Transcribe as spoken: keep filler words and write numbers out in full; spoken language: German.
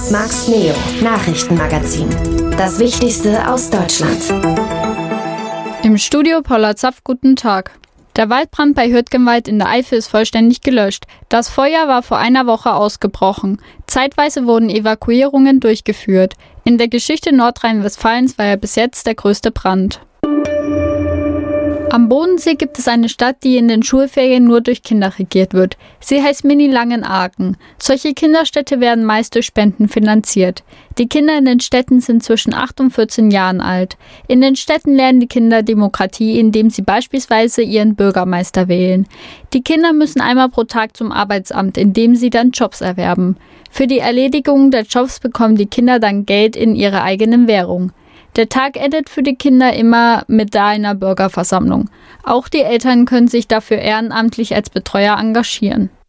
Max Neo Nachrichtenmagazin. Das Wichtigste aus Deutschland. Im Studio Paula Zapf, guten Tag. Der Waldbrand bei Hürtgenwald in der Eifel ist vollständig gelöscht. Das Feuer war vor einer Woche ausgebrochen. Zeitweise wurden Evakuierungen durchgeführt. In der Geschichte Nordrhein-Westfalens war er bis jetzt der größte Brand. Am Bodensee gibt es eine Stadt, die in den Schulferien nur durch Kinder regiert wird. Sie heißt Mini-Langenargen. Solche Kinderstädte werden meist durch Spenden finanziert. Die Kinder in den Städten sind zwischen acht und vierzehn Jahren alt. In den Städten lernen die Kinder Demokratie, indem sie beispielsweise ihren Bürgermeister wählen. Die Kinder müssen einmal pro Tag zum Arbeitsamt, indem sie dann Jobs erwerben. Für die Erledigung der Jobs bekommen die Kinder dann Geld in ihrer eigenen Währung. Der Tag endet für die Kinder immer mit einer Bürgerversammlung. Auch die Eltern können sich dafür ehrenamtlich als Betreuer engagieren.